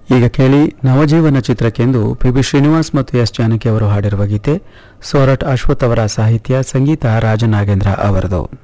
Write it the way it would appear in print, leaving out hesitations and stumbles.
ಈಗ ಕೇಳಿ ನವಜೀವನ ಚಿತ್ರಕ್ಕೆಂದು ಪಿ.ಬಿ. ಶ್ರೀನಿವಾಸ್ ಮತ್ತು ಎಸ್ ಜಾನಕಿ ಅವರು ಹಾಡಿರುವ ಗೀತೆ. ಸೋರಠ್ ಅಶ್ವಥ್ ಅವರ ಸಾಹಿತ್ಯ, ಸಂಗೀತ ರಾಜನಾಗೇಂದ್ರ ಅವರದು.